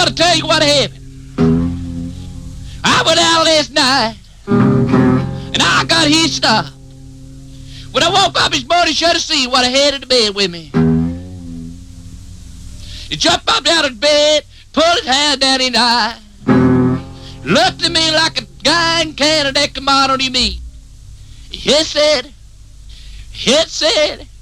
gotta tell you what happened. I went out last night, and I got hitched up. When I woke up this morning, should have seen what I had in the bed with me. He jumped up out of the bed, pulled his hand down his eye, looked at me like a guy in Canada that come out on his meat. He said,